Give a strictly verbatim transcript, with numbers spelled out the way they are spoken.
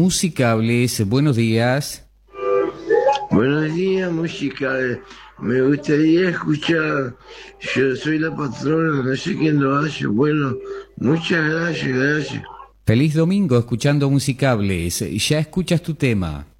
Musicables. Buenos días. Buenos días, Musicables. Me gustaría escuchar Yo soy la patrona, no sé quién lo hace. Bueno, muchas gracias, gracias. Feliz domingo escuchando Musicables. Ya escuchas tu tema.